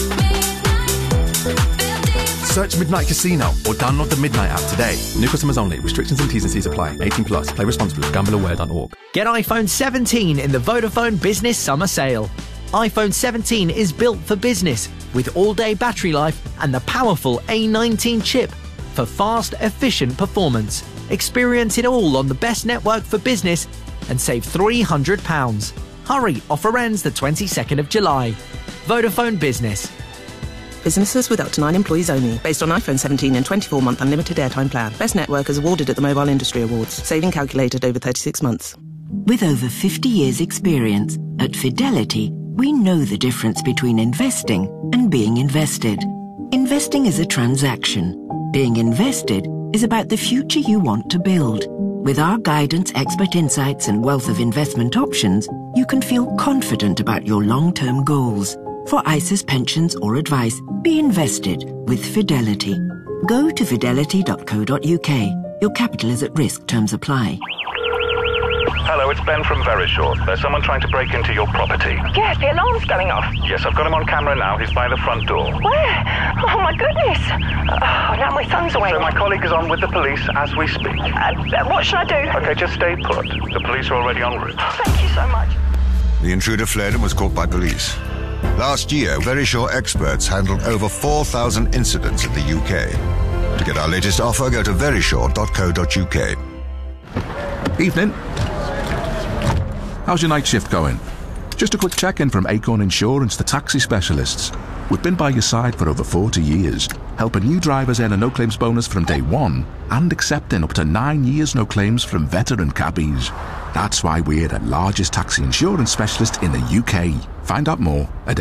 Search Midnight Casino or download the Midnight app today. New customers only. Restrictions and T's and C's apply. 18 plus. Play responsibly. GambleAware.org. Get iPhone 17 in the Vodafone Business Summer Sale. iPhone 17 is built for business with all-day battery life and the powerful A19 chip for fast, efficient performance. Experience it all on the best network for business and save £300. Hurry, offer ends the 22nd of July. Vodafone Business. Businesses with up to 9 employees only. Based on iPhone 17 and 24-month unlimited airtime plan. Best network is awarded at the Mobile Industry Awards. Saving calculated over 36 months. With over 50 years' experience, at Fidelity, we know the difference between investing and being invested. Investing is a transaction. Being invested is about the future you want to build. With our guidance, expert insights, and wealth of investment options, you can feel confident about your long-term goals. For ISAs, pensions, or advice, be invested with Fidelity. Go to fidelity.co.uk. Your capital is at risk. Terms apply. Hello, it's Ben from Verisure. There's someone trying to break into your property. Yes, the alarm's going off. Yes, I've got him on camera now. He's by the front door. Where? Oh, my goodness. Now my son's away. So my colleague is on with the police as we speak. What should I do? Okay, just stay put. The police are already en route. Thank you so much. The intruder fled and was caught by police. Last year, Verisure experts handled over 4,000 incidents in the UK. To get our latest offer, go to verisure.co.uk. Evening. How's your night shift going? Just a quick check-in from Acorn Insurance, the taxi specialists. We've been by your side for over 40 years, helping new drivers earn a no-claims bonus from day one and accepting up to 9 years no claims from veteran cabbies. That's why we're the largest taxi insurance specialist in the UK. Find out more at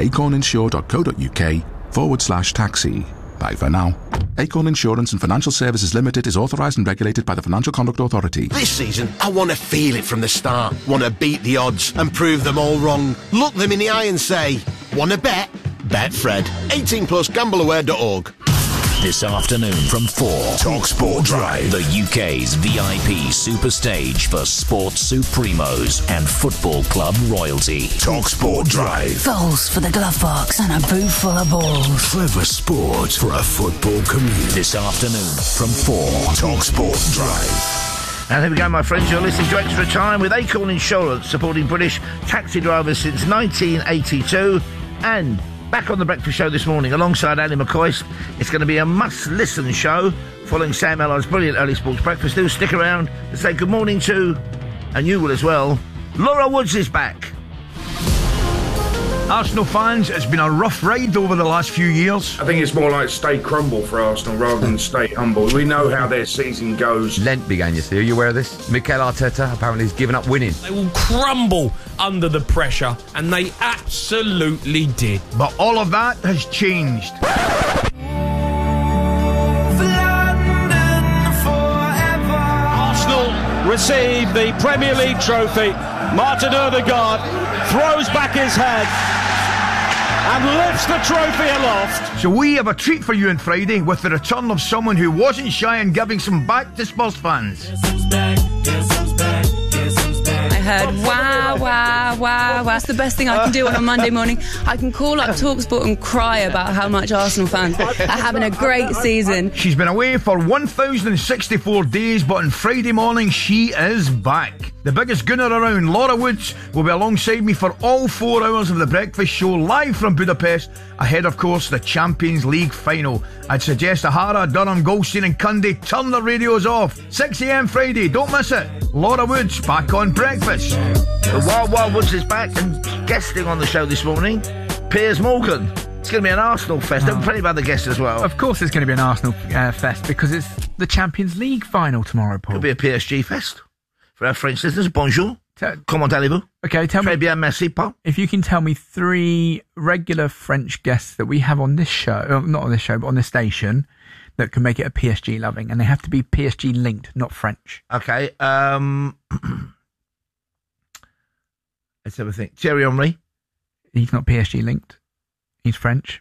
acorninsure.co.uk/taxi. Bye for now. Acorn Insurance and Financial Services Limited is authorised and regulated by the Financial Conduct Authority. This season, I want to feel it from the start. Want to beat the odds and prove them all wrong. Look them in the eye and say, want to bet? Betfred. 18 plus gambleaware.org. This afternoon from 4, TalkSport Drive, the UK's VIP superstage for sports supremos and football club royalty. TalkSport Drive. Goals for the glove box and a boot full of balls. Clever sport for a football community. This afternoon from 4, TalkSport Drive. And here we go, my friends. You're listening to Extra Time with Acorn Insurance, supporting British taxi drivers since 1982. And back on the breakfast show this morning alongside Ali McCoy. It's going to be a must-listen show following Sam Ellard's brilliant early sports breakfast. Do stick around and say good morning to, and you will as well, Laura Woods is back. Arsenal fans, it's been a rough ride over the last few years. I think it's more like stay crumble for Arsenal rather than stay humble. We know how their season goes. Lent began yesterday. Are you aware of this? Mikel Arteta apparently has given up winning. They will crumble under the pressure, and they absolutely did. But all of that has changed. Arsenal receive the Premier League trophy. Martin Odegaard throws back his head and lifts the trophy aloft. So we have a treat for you on Friday with the return of someone who wasn't shy in giving some back to Spurs fans. I heard, wow, wow, wow, wow. It's the best thing I can do on a Monday morning. I can call up TalkSport and cry about how much Arsenal fans are having a great season. She's been away for 1,064 days, but on Friday morning she is back. The biggest gunner around, Laura Woods, will be alongside me for all 4 hours of the breakfast show, live from Budapest, ahead, of course, the Champions League final. I'd suggest Ahara, Durham, Goldstein and Cundy turn their radios off. 6 a.m. Friday, don't miss it. Laura Woods, back on breakfast. The Wild Woods is back, and guesting on the show this morning, Piers Morgan. It's going to be an Arsenal fest. There are plenty of other guests as well. Of course it's going to be an Arsenal fest, because it's the Champions League final tomorrow, Paul. It'll be a PSG fest. For our French listeners, bonjour. Comment allez-vous? Okay, tell Très me. bien, merci, Paul. If you can tell me 3 regular French guests that we have on this show, not on this show, but on this station, that can make it a PSG loving, and they have to be PSG linked, not French. Okay, let's have a think. Thierry Henry. He's not PSG linked. He's French.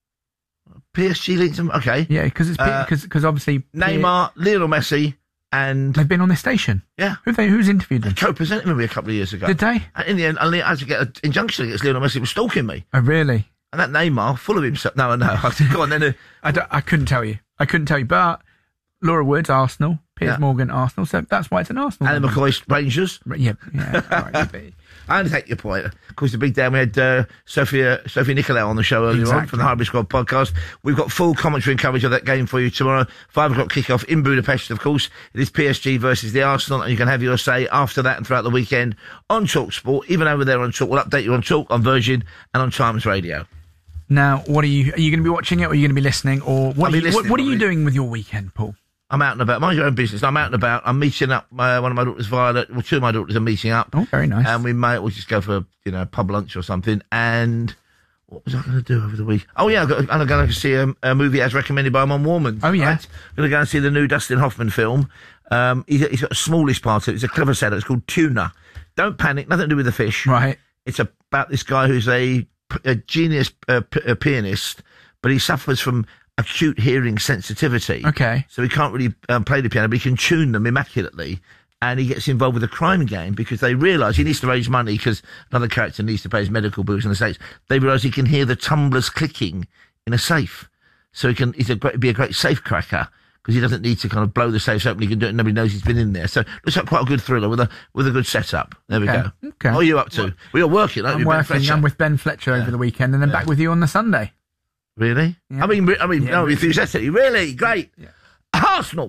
PSG linked, okay. Yeah, because obviously Neymar, Lionel Messi. And they've been on this station. Yeah. Who's interviewed them? Co-presented with me a couple of years ago. Did they? And in the end, I had to get an injunction against Lionel Messi for stalking me. Oh, really? And that Neymar, full of himself. No. Go on then. I couldn't tell you. But Laura Woods, Arsenal. Piers Morgan, Arsenal. So that's why it's an Arsenal. Alan McCoy, Rangers. Yeah. Right, I take your point. Of course, the big day we had Sophie Nicolau on the show earlier on from the Highbury Squad podcast. We've got full commentary and coverage of that game for you tomorrow. 5 o'clock kickoff in Budapest, of course. It is PSG versus the Arsenal, and you can have your say after that and throughout the weekend on TalkSport. Even over there on Talk, we'll update you on Talk, on Virgin, and on Times Radio. Now, are you going to be watching it, or are you going to be listening, or what are you doing with your weekend, Paul? I'm out and about. Mind your own business. I'm out and about. I'm meeting up. One of my daughters, Violet. Well, 2 of my daughters are meeting up. Oh, very nice. And we'll just go for a pub lunch or something. And what was I going to do over the week? Oh yeah, I'm going to see a movie as recommended by Mum Warman. Oh yeah, I'm going to go and see the new Dustin Hoffman film. He's got the smallest part of it. It's a clever setup. It's called Tuna. Don't panic. Nothing to do with the fish. Right. It's about this guy who's a genius pianist, but he suffers from acute hearing sensitivity. Okay. So he can't really play the piano, but he can tune them immaculately. And he gets involved with a crime gang because they realise he needs to raise money because another character needs to pay his medical bills in the States. They realise he can hear the tumblers clicking in a safe. So he'd be a great safe cracker because he doesn't need to kind of blow the safes open. He can do it and nobody knows he's been in there. So looks like quite a good thriller with a good setup. There we go. Okay. What are you up to? Well, you're working, aren't you? I'm working. I'm with Ben Fletcher over the weekend and then back with you on the Sunday. Really? Yeah. I mean, enthusiastically. Really? Great. Yeah. Arsenal!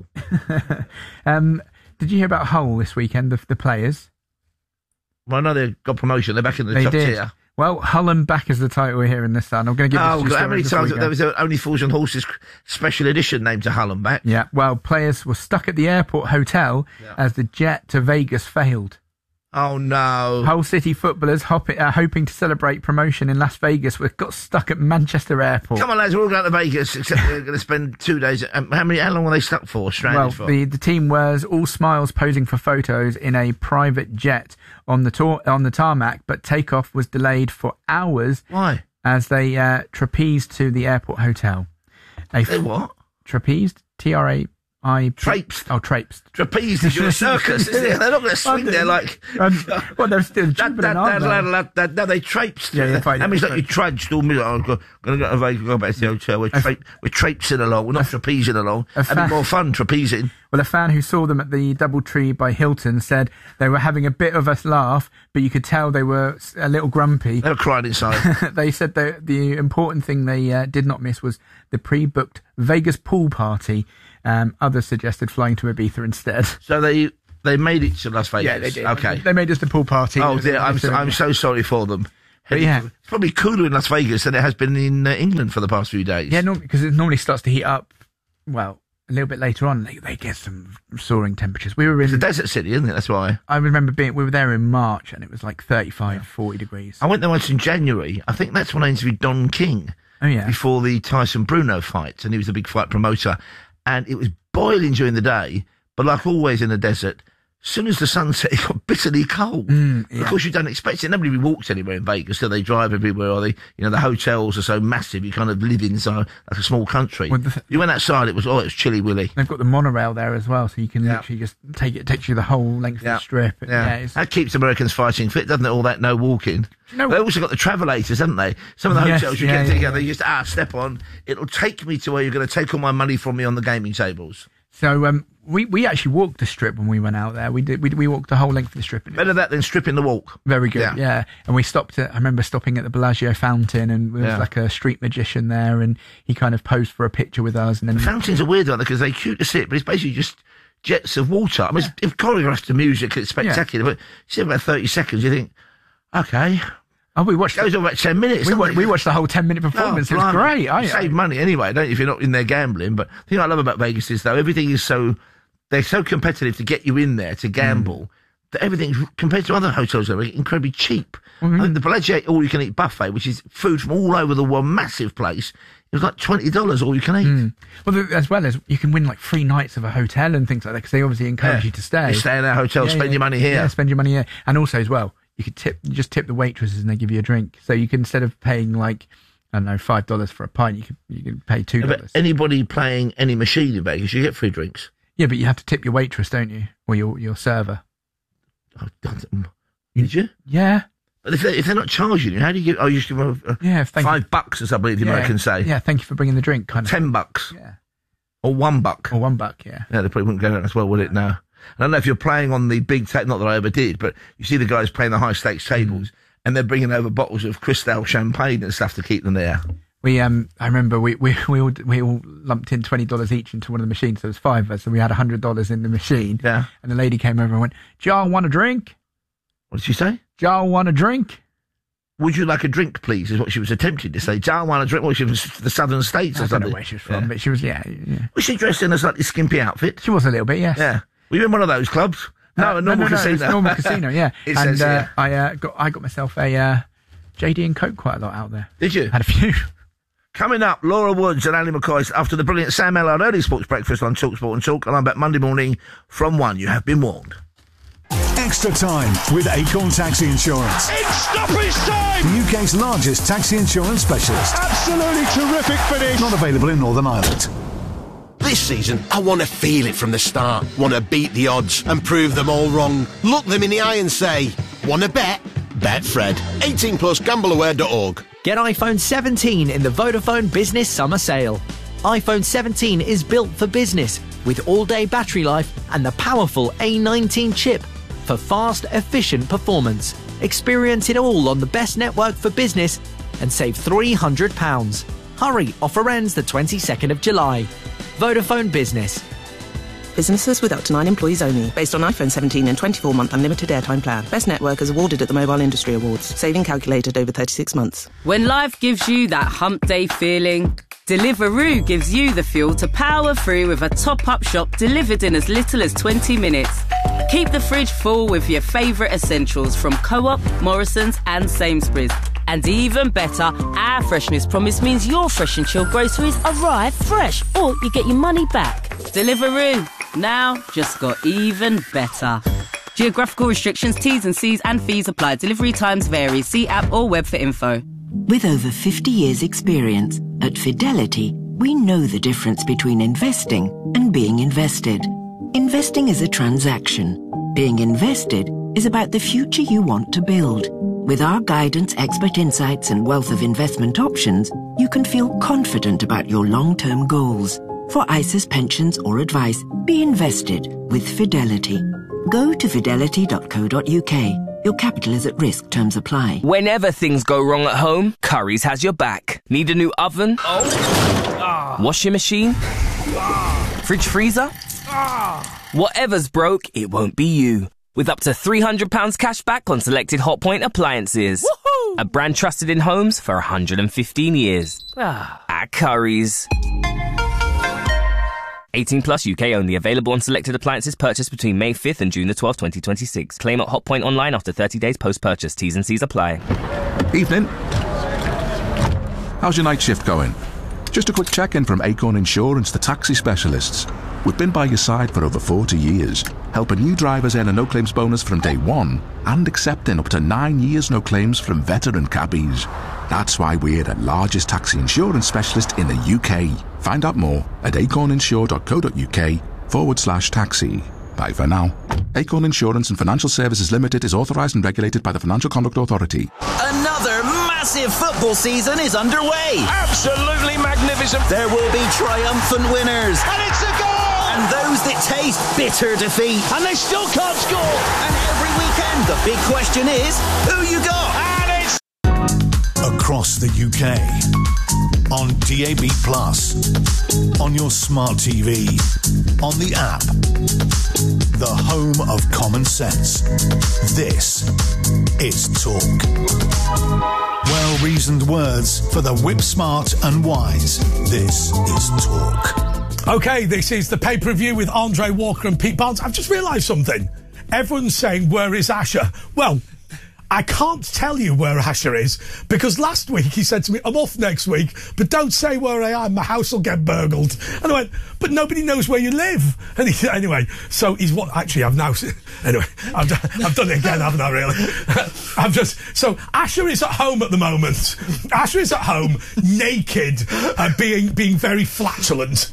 Did you hear about Hull this weekend, the players? Well, I know they got promotion. They're back in the top tier. Well, Hull and back is the title we're here in the Sun. I'm going to give you how many times there was Only Fools and Horses special edition named to Hull and back? Yeah, well, players were stuck at the airport hotel as the jet to Vegas failed. Oh, no. Hull City footballers hoping to celebrate promotion in Las Vegas got stuck at Manchester Airport. Come on, lads, we're all going to Vegas, except we're going to spend 2 days. How long were they stuck for, stranded for? The team was all smiles posing for photos in a private jet on the tarmac, but takeoff was delayed for hours. Why? as they trapezed to the airport hotel. They what? Trapezed? T-R-A... Traipsed. Oh, traipsed. Trapeze is your circus, isn't it? They're not going to swing there like... well, they're still jumping aren't they? No, they traipsed. Yeah, that means like you trudged all minute. I'm going to go to Vegas, go back to the hotel. We're traipsing along. We're not trapezing along. That'd be more fun, trapezing. Well, a fan who saw them at the DoubleTree by Hilton said they were having a bit of a laugh, but you could tell they were a little grumpy. They were crying inside. They said the important thing they did not miss was the pre-booked Vegas pool party. Others suggested flying to Ibiza instead. So they made it to Las Vegas? Yeah, they did. Okay. They made us the pool party. Oh, dear. I'm so sorry for them. But yeah. It's probably cooler in Las Vegas than it has been in England for the past few days. Yeah, because it normally starts to heat up, well, a little bit later on. They get some soaring temperatures. We were in... It's a desert city, isn't it? That's why. I remember we were there in March and it was like 35, 40 degrees. I went there once in January. I think that's when I interviewed Don King. Oh, yeah. Before the Tyson-Bruno fight, and he was the big fight promoter. And it was boiling during the day, but like always in the desert, as soon as the sun set, it got bitterly cold. Of course, you don't expect it. Nobody walks anywhere in Vegas, so they drive everywhere, or the hotels are so massive, you kind of live inside like a small country. Well, you went outside, it was chilly willy. They've got the monorail there as well, so you can literally just takes you the whole length of the strip. That keeps Americans fighting fit, doesn't it? All that no walking. They also got the travelators, haven't they? Some of the hotels you get together, you just step on. It'll take me to where you're going to take all my money from me on the gaming tables. So we actually walked the strip when we went out there. We walked the whole length of the strip. Better that than stripping the walk. Very good, yeah. And we stopped I remember stopping at the Bellagio fountain, and there was like a street magician there, and he kind of posed for a picture with us. And then the fountains are weird, aren't they? Because they're cute to see it, but it's basically just jets of water. I mean, if choreographed to music, it's spectacular, but you see about 30 seconds, you think, okay. Oh, we watched... It goes on about 10 minutes. We watched the whole 10-minute performance. It was great. You save money anyway, don't you, if you're not in there gambling. But the thing I love about Vegas is, though, everything is they're so competitive to get you in there to gamble that everything's, compared to other hotels, are incredibly cheap. I think the Bellagio all-you-can-eat buffet, which is food from all over the world, massive place, it was like $20 all you can eat. Well, as well as you can win like 3 nights of a hotel and things like that, because they obviously encourage you to stay. You stay in our hotel, spend your money here. Yeah, spend your money here. And also as well, you just tip the waitresses and they give you a drink. So you can, instead of paying like, I don't know, $5 for a pint, you can pay $2. But anybody playing any machine in Vegas, you get free drinks. Yeah, but you have to tip your waitress, don't you? Or your server. Did you? Yeah. But if they're not charging you, how do you give? Oh, you just give them $5, as I believe the Americans say. Yeah, thank you for bringing the drink. Kind of $10. Yeah. Or $1. Or $1, yeah. Yeah, they probably wouldn't go down as well, would it? No. I don't know if you're playing on the big table, not that I ever did, but you see the guys playing the high stakes tables, and they're bringing over bottles of Cristal champagne and stuff to keep them there. I remember we all lumped in $20 each into one of the machines. So it was 5 of us, so we had $100 in the machine. Yeah. And the lady came over and went, "Do y'all want a drink?" What did she say? "Do y'all want a drink?" Would you like a drink, please? Is what she was attempting to say. "Do y'all want a drink?" Well, she was from the southern states or something. I don't know where she was from, but she was, yeah. Was she dressed in a slightly skimpy outfit? She was a little bit, yes. Yeah. Were you in one of those clubs? No, a normal casino. It's a normal casino, yeah. Says, I got myself a JD and Coke quite a lot out there. Did you? Had a few. Coming up, Laura Woods and Ali McCoy after the brilliant Sam Ellard early sports breakfast on TalkSport and Talk, and I'm back Monday morning from 1. You have been warned. Extra time with Acorn Taxi Insurance. It's stoppage time! The UK's largest taxi insurance specialist. Absolutely terrific finish! Not available in Northern Ireland. This season, I want to feel it from the start. Want to beat the odds and prove them all wrong. Look them in the eye and say, want to bet? Bet Fred. 18 plus gambleaware.org. Get iPhone 17 in the Vodafone Business Summer Sale. iPhone 17 is built for business with all-day battery life and the powerful A19 chip for fast, efficient performance. Experience it all on the best network for business and save £300. Hurry, offer ends the 22nd of July. Vodafone Business. Businesses with up to 9 employees only. Based on iPhone 17 and 24-month unlimited airtime plan. Best network is awarded at the Mobile Industry Awards. Saving calculated over 36 months. When life gives you that hump day feeling, Deliveroo gives you the fuel to power through with a top-up shop delivered in as little as 20 minutes. Keep the fridge full with your favourite essentials from Co-op, Morrison's and Sainsbury's. And even better, our freshness promise means your fresh and chilled groceries arrive fresh, or you get your money back. Deliveroo, now just got even better. Geographical restrictions, T's and C's and fees apply. Delivery times vary. See app or web for info. With over 50 years' experience, at Fidelity, we know the difference between investing and being invested. Investing is a transaction. Being invested is about the future you want to build. With our guidance, expert insights, and wealth of investment options, you can feel confident about your long-term goals. For ISAs, pensions, or advice, be invested with Fidelity. Go to fidelity.co.uk. Your capital is at risk. Terms apply. Whenever things go wrong at home, Currys has your back. Need a new oven? Washing machine? Fridge freezer? Whatever's broke, it won't be you. With up to £300 cash back on selected Hotpoint appliances. Woohoo! A brand trusted in homes for 115 years. At Currys. 18 plus UK only. Available on selected appliances purchased between May 5th and June the 12th, 2026. Claim at Hotpoint online after 30 days post-purchase. T's and C's apply. Evening. How's your night shift going? Just a quick check-in from Acorn Insurance, the taxi specialists. We've been by your side for over 40 years, helping new drivers earn a no-claims bonus from day one and accepting up to 9 years no claims from veteran cabbies. That's why we're the largest taxi insurance specialist in the UK. Find out more at acorninsure.co.uk/taxi. Bye for now. Acorn Insurance and Financial Services Limited is authorised and regulated by the Financial Conduct Authority. Another massive football season is underway. Absolutely magnificent. There will be triumphant winners. And it's a goal! And those that taste bitter defeat. And they still can't score. And every weekend, the big question is, who you got? And it's... Across the UK. On DAB+, on your smart TV, on the app, the home of common sense. This is Talk. Well-reasoned words for the whip-smart and wise. This is Talk. OK, this is the pay-per-view with Andre Walker and Pete Barnes. I've just realised something. Everyone's saying, where is Asher? Well, I can't tell you where Asher is, because last week he said to me, I'm off next week, but don't say where I am, my house will get burgled. And I went, but nobody knows where you live. And he said, anyway, so he's what, actually, I've now, anyway, I've done it again, haven't I, really? So Asher is at home at the moment. Asher is at home, naked, being very flatulent.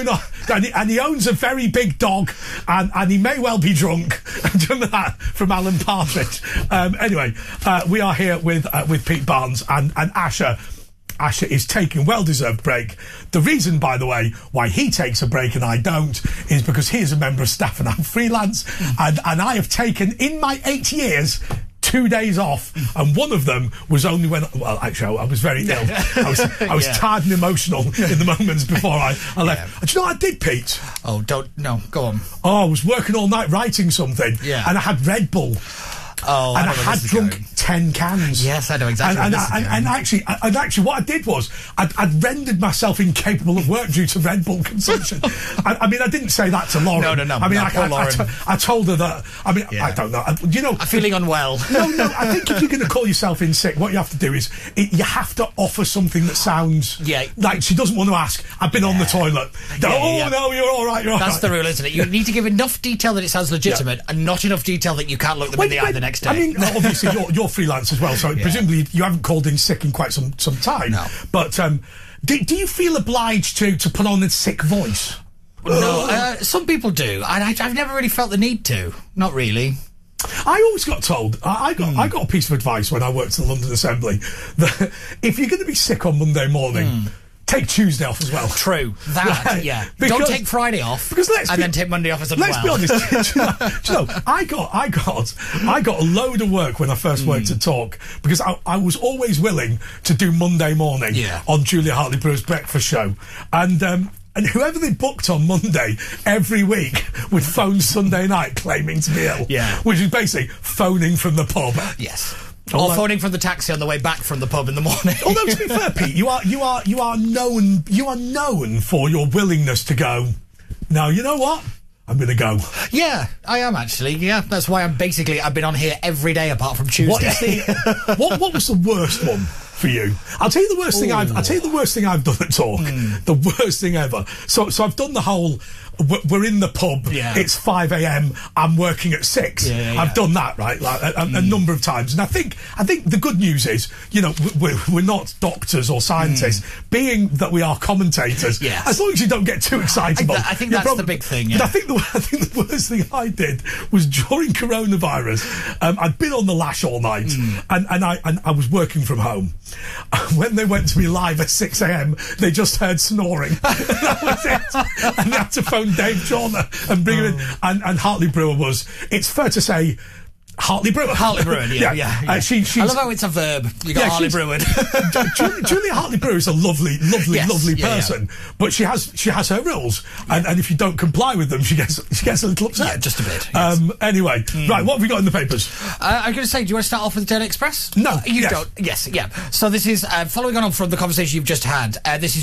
And he owns a very big dog, and he may well be drunk. Remember that from Alan Partridge. Anyway, we are here with Pete Barnes and Asher. Asher is taking a well-deserved break. The reason, by the way, why he takes a break and I don't is because he is a member of staff and I'm freelance. And I have taken, in my 8 years, 2 days off, and one of them was only when, well, actually, I was very ill. I was tired and emotional in the moments before I left. Yeah. Do you know what I did, Pete? Oh, go on. Oh, I was working all night writing something, and I had Red Bull. Oh, and I had drunk 10 cans. Yes, I know exactly. And actually, what I did was I'd rendered myself incapable of work due to Red Bull consumption. I mean, I didn't say that to Lauren. No. I mean, I told her that. I mean, I don't know. I'm feeling unwell. No. I think if you're going to call yourself in sick, what you have to do is you have to offer something that sounds like she doesn't want to ask. I've been on the toilet. No, you're all right. That's the rule, isn't it? You need to give enough detail that it sounds legitimate, and not enough detail that you can't look them in the eye the next day. I mean, obviously you're freelance as well, so presumably you haven't called in sick in quite some time. No. But do you feel obliged to put on a sick voice? No, some people do. I've never really felt the need to. Not really. I always got told, I got a piece of advice when I worked at the London Assembly, that if you're going to be sick on Monday morning, take Tuesday off as well. True. Don't take Friday off, then take Monday off as well. Let's be honest. do you know, I got a load of work when I first worked at Talk, because I was always willing to do Monday morning on Julia Hartley-Brewer's breakfast show. And whoever they booked on Monday every week would phone Sunday night claiming to be ill. Yeah. Which is basically phoning from the pub. Yes. Or phoning from the taxi on the way back from the pub in the morning. Although, to be fair, Pete, you are known for your willingness to go, now, you know what? I'm going to go. Yeah, I am actually. Yeah, that's why I've been on here every day apart from Tuesday. What was the worst one for you. I'll tell you the worst thing I've done at Talk. The worst thing ever. So I've done the whole. We're in the pub. Yeah. It's 5 a.m. I'm working at 6. I've done that right, like a number of times. And I think the good news is, we're not doctors or scientists. Being that we are commentators, as long as you don't get too excitable. I think that's the big thing. Yeah. But I think the worst thing I did was during coronavirus. I'd been on the lash all night, and I was working from home. When they went to me live at 6 a.m., they just heard snoring. That was it. And they had to phone Dave Joyner and bring him in. And Hartley Brewer was, it's fair to say, Hartley Brewer. Yeah. She's, I love how it's a verb. You got Hartley Brewer. Julia Hartley Brewer is a lovely person, but she has her rules, and if you don't comply with them, she gets a little upset. Yeah, just a bit. Yes. Anyway, right, what have we got in the papers? I'm going to say, do you want to start off with the Daily Express? No, you don't. Yes, yeah. So this is following on from the conversation you've just had. This is